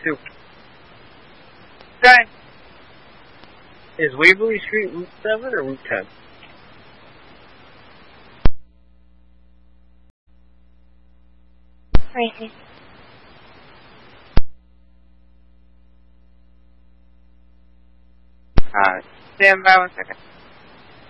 2. Okay. Is Waverly Street Route 7 or Route 10? Crazy. Stand by 1 second.